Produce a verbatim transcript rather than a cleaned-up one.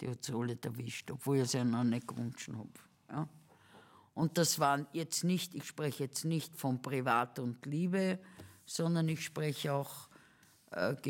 Die hat sie alle erwischt, obwohl ich sie noch nicht gewünscht habe. Ja. Und das waren jetzt nicht, ich spreche jetzt nicht von Privat und Liebe, sondern ich spreche auch äh,